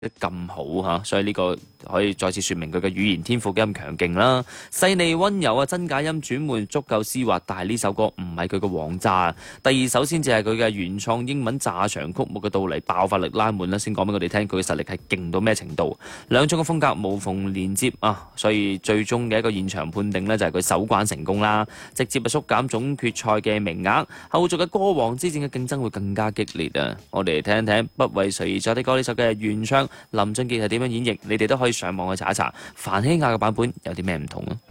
得咁好嚇，所以呢個可以再次説明佢嘅語言天賦幾咁強勁啦。細膩温柔啊，真假音轉換足夠絲滑，但係呢首歌唔係佢嘅王炸。第二首先至係佢嘅原創英文炸場曲目嘅到嚟，爆發力拉滿啦，先講俾我哋聽佢嘅實力係勁到咩程度。兩種嘅風格無縫連接啊，所以最終嘅一個現場判定呢，就係佢首關成功啦，直接縮減總決賽嘅名額。後續嘅歌王之戰嘅競爭會更加激烈啊！我哋聽一聽不為誰而作的歌呢首嘅原唱林俊傑係點樣演繹，你哋都可以上網去查一查，范希亞嘅版本有啲咩唔同啊！